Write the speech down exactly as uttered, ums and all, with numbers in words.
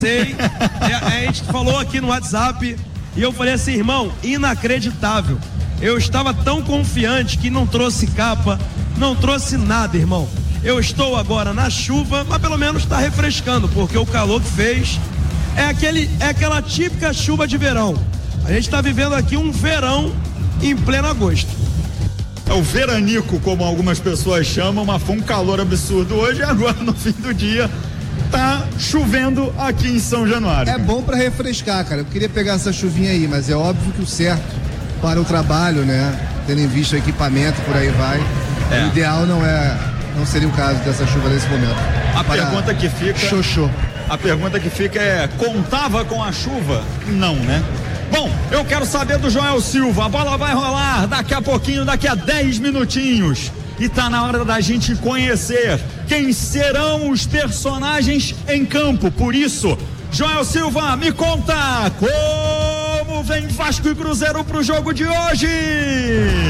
Sei, a, a gente falou aqui no WhatsApp e eu falei assim, irmão, inacreditável. Eu estava tão confiante que não trouxe capa, não trouxe nada, irmão. Eu estou agora na chuva, mas pelo menos está refrescando, porque o calor que fez é, aquele, é aquela típica chuva de verão. A gente está vivendo aqui um verão em pleno agosto. É o veranico, como algumas pessoas chamam, mas foi um calor absurdo hoje e agora no fim do dia tá chovendo aqui em São Januário. É bom para refrescar, cara. Eu queria pegar essa chuvinha aí, mas é óbvio que o certo para o trabalho, né? Tendo em vista o equipamento, por aí vai. É. O ideal não é, não seria o caso dessa chuva nesse momento. A para pergunta que fica. Xoxô. A pergunta que fica é: contava com a chuva? Não, né? Bom, eu quero saber do Joel Silva. A bola vai rolar daqui a pouquinho, daqui a dez minutinhos. E tá na hora da gente conhecer quem serão os personagens em campo. Por isso, Joel Silva, me conta como vem Vasco e Cruzeiro pro jogo de hoje.